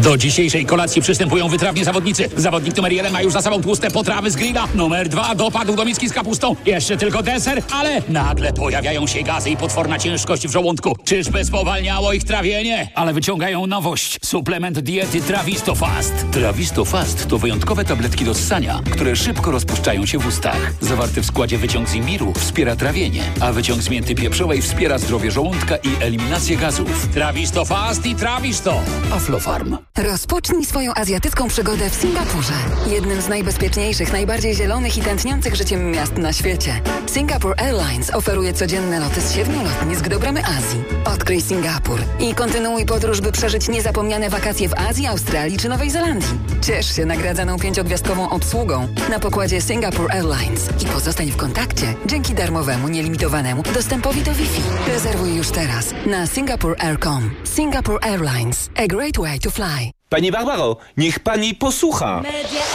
Do dzisiejszej kolacji przystępują wytrawni zawodnicy. Zawodnik numer 1 ma już za sobą tłuste potrawy z grilla. Numer 2 dopadł do miski z kapustą. Jeszcze tylko deser, ale nagle pojawiają się gazy i potworna ciężkość w żołądku. Czyżby spowalniało ich trawienie? Ale wyciągają nowość. Suplement diety Trawisto Fast. Trawisto Fast to wyjątkowe tabletki do ssania, które szybko rozpuszczają się w ustach. Zawarty w składzie wyciąg z imbiru wspiera trawienie, a wyciąg z mięty pieprzowej wspiera zdrowie żołądka i eliminację gazów. Trawisto Fast i Trawisto. Aflofarm. Rozpocznij swoją azjatycką przygodę w Singapurze. Jednym z najbezpieczniejszych, najbardziej zielonych i tętniących życiem miast na świecie. Singapore Airlines oferuje codzienne loty z 7 lotnisk do bramy Azji. Odkryj Singapur i kontynuuj podróż, by przeżyć niezapomniane wakacje w Azji, Australii czy Nowej Zelandii. Ciesz się nagradzaną 5-gwiazdkową obsługą na pokładzie Singapore Airlines i pozostań w kontakcie dzięki darmowemu, nielimitowanemu dostępowi do Wi-Fi. Rezerwuj już teraz na singaporeair.com. Singapore Airlines. A great way to fly. Pani Barbaro, niech pani posłucha.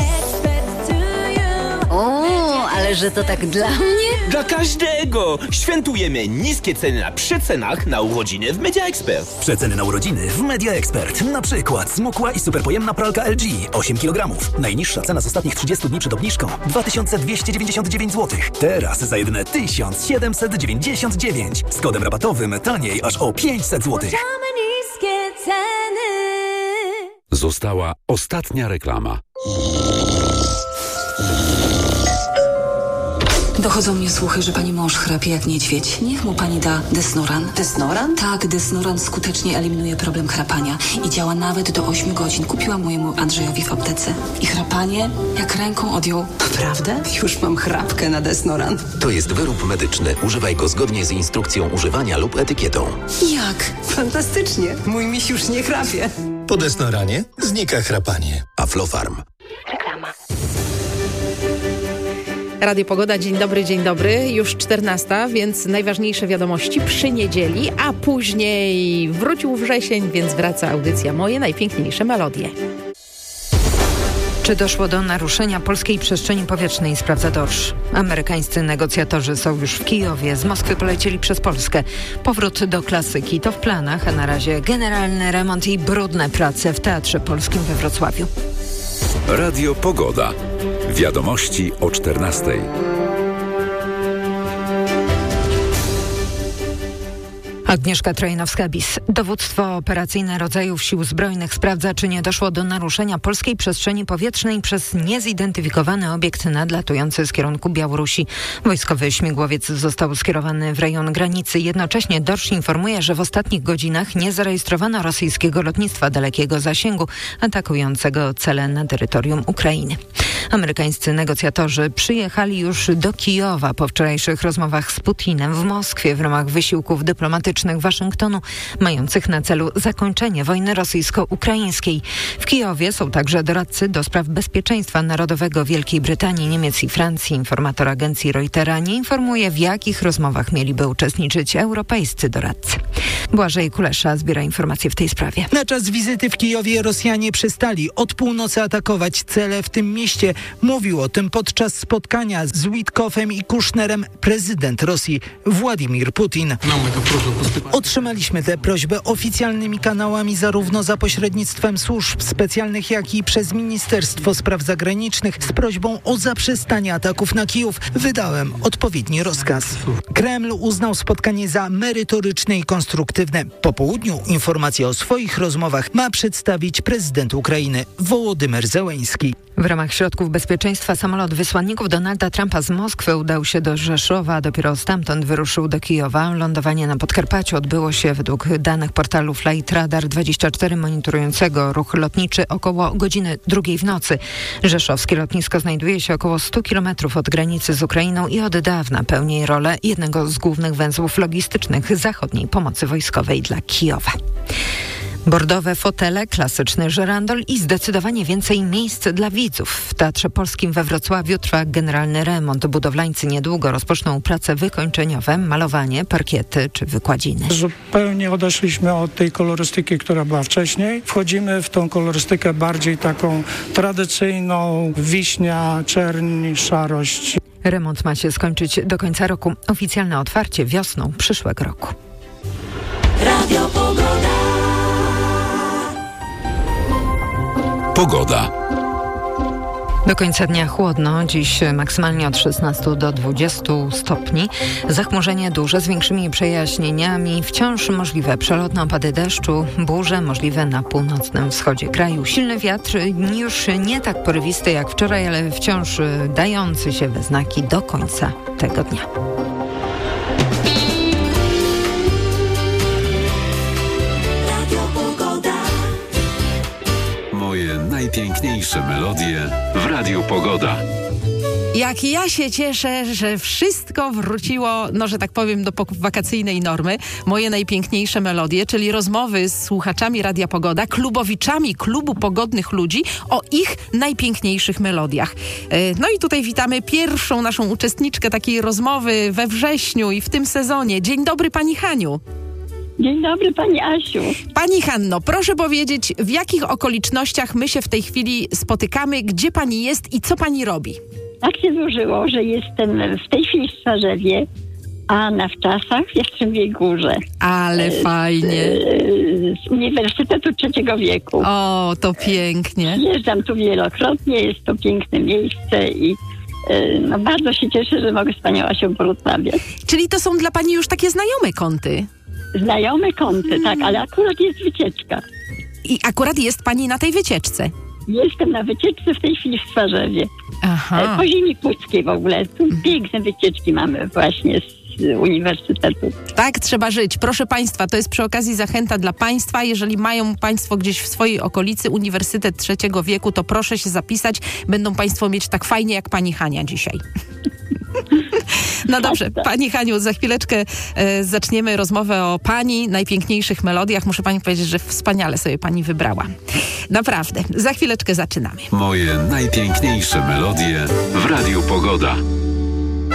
O, ale że to tak dla mnie? Dla każdego! Świętujemy niskie ceny na przecenach na urodziny w Media Expert. Przeceny na urodziny w Media Expert. Na przykład smukła i superpojemna pralka LG 8 kg. Najniższa cena z ostatnich 30 dni przed obniżką 2299 zł. Teraz za jedyne 1799. Z kodem rabatowym taniej aż o 500 zł. niskie ceny. Została ostatnia reklama. Dochodzą mnie słuchy, że pani mąż chrapie jak niedźwiedź. Niech mu pani da Desnoran. Desnoran? Tak, Desnoran skutecznie eliminuje problem chrapania i działa nawet do 8 godzin. Kupiłam mojemu Andrzejowi w aptece. I chrapanie jak ręką odjął. Naprawdę? Już mam chrapkę na Desnoran. To jest wyrób medyczny. Używaj go zgodnie z instrukcją używania lub etykietą. Jak? Fantastycznie. Mój miś już nie chrapie. Po Desnoranie znika chrapanie. Aflofarm. Reklama. Radio Pogoda, dzień dobry, już 14, więc najważniejsze wiadomości przy niedzieli, a później wrócił wrzesień, więc wraca audycja Moje najpiękniejsze melodie. Czy doszło do naruszenia polskiej przestrzeni powietrznej, sprawdza Dorsz. Amerykańscy negocjatorzy są już w Kijowie, z Moskwy polecieli przez Polskę. Powrót do klasyki to w planach, a na razie generalny remont i brudne prace w Teatrze Polskim we Wrocławiu. Radio Pogoda. Wiadomości o 14:00. Agnieszka Trojanowska-Bis. Dowództwo operacyjne rodzajów Sił Zbrojnych sprawdza, czy nie doszło do naruszenia polskiej przestrzeni powietrznej przez niezidentyfikowany obiekt nadlatujący z kierunku Białorusi. Wojskowy śmigłowiec został skierowany w rejon granicy. Jednocześnie Dorsz informuje, że w ostatnich godzinach nie zarejestrowano rosyjskiego lotnictwa dalekiego zasięgu atakującego cele na terytorium Ukrainy. Amerykańscy negocjatorzy przyjechali już do Kijowa po wczorajszych rozmowach z Putinem w Moskwie w ramach wysiłków dyplomatycznych Waszyngtonu, mających na celu zakończenie wojny rosyjsko-ukraińskiej. W Kijowie są także doradcy do spraw bezpieczeństwa narodowego Wielkiej Brytanii, Niemiec i Francji. Informator agencji Reutera nie informuje, w jakich rozmowach mieliby uczestniczyć europejscy doradcy. Błażej Kulesza zbiera informacje w tej sprawie. Na czas wizyty w Kijowie Rosjanie przestali od północy atakować cele w tym mieście. Mówił o tym podczas spotkania z Witkofem i Kushnerem prezydent Rosji Władimir Putin. Otrzymaliśmy tę prośbę oficjalnymi kanałami zarówno za pośrednictwem służb specjalnych, jak i przez Ministerstwo Spraw Zagranicznych z prośbą o zaprzestanie ataków na Kijów. Wydałem odpowiedni rozkaz. Kreml uznał spotkanie za merytoryczne i konstruktywne. Po południu informacje o swoich rozmowach ma przedstawić prezydent Ukrainy Wołodymyr Zełenski. W ramach środków bezpieczeństwa samolot wysłanników Donalda Trumpa z Moskwy udał się do Rzeszowa, a dopiero stamtąd wyruszył do Kijowa. Lądowanie na Podkarpaciu odbyło się według danych portalu Flightradar24 monitorującego ruch lotniczy około godziny 2:00 w nocy. Rzeszowskie lotnisko znajduje się około 100 km od granicy z Ukrainą i od dawna pełni rolę jednego z głównych węzłów logistycznych zachodniej pomocy wojskowej dla Kijowa. Bordowe fotele, klasyczny żyrandol i zdecydowanie więcej miejsc dla widzów. W Teatrze Polskim we Wrocławiu trwa generalny remont. Budowlańcy niedługo rozpoczną prace wykończeniowe, malowanie, parkiety czy wykładziny. Zupełnie odeszliśmy od tej kolorystyki, która była wcześniej. Wchodzimy w tą kolorystykę bardziej taką tradycyjną, wiśnia, czerń, szarość. Remont ma się skończyć do końca roku. Oficjalne otwarcie wiosną przyszłego roku. Radio Pogoda. Pogoda. Do końca dnia chłodno, dziś maksymalnie od 16 do 20 stopni. Zachmurzenie duże z większymi przejaśnieniami. Wciąż możliwe przelotne opady deszczu, burze możliwe na północnym wschodzie kraju. Silny wiatr, już nie tak porywisty jak wczoraj, ale wciąż dający się we znaki do końca tego dnia. Moje najpiękniejsze melodie w Radiu Pogoda. Jak ja się cieszę, że wszystko wróciło, że tak powiem, do wakacyjnej normy. Moje najpiękniejsze melodie, czyli rozmowy z słuchaczami Radia Pogoda, klubowiczami Klubu Pogodnych Ludzi o ich najpiękniejszych melodiach. No i tutaj witamy pierwszą naszą uczestniczkę takiej rozmowy we wrześniu i w tym sezonie. Dzień dobry, pani Haniu. Dzień dobry, pani Asiu. Pani Hanno, proszę powiedzieć, w jakich okolicznościach my się w tej chwili spotykamy, gdzie pani jest i co pani robi? Tak się złożyło, że jestem w tej chwili w Starzewie, a na wczasach w Jastrzębiej Górze. Ale fajnie. Z Uniwersytetu Trzeciego Wieku. O, to pięknie. Jeżdżam tu wielokrotnie, jest to piękne miejsce i bardzo się cieszę, że mogę z panią Asią porozmawiać. Czyli to są dla pani już takie znajome kąty? Znajome kąty, tak, ale akurat jest wycieczka. I akurat jest pani na tej wycieczce? Jestem na wycieczce w tej chwili w Starzewie. Aha. Po ziemi puckiej w ogóle. Tu piękne wycieczki mamy właśnie z uniwersytetu. Tak trzeba żyć. Proszę państwa, to jest przy okazji zachęta dla państwa. Jeżeli mają państwo gdzieś w swojej okolicy Uniwersytet Trzeciego Wieku, to proszę się zapisać. Będą państwo mieć tak fajnie jak pani Hania dzisiaj. No dobrze, pani Haniu, za chwileczkę zaczniemy rozmowę o pani najpiękniejszych melodiach. Muszę pani powiedzieć, że wspaniale sobie pani wybrała. Naprawdę, za chwileczkę zaczynamy. Moje najpiękniejsze melodie w Radiu Pogoda.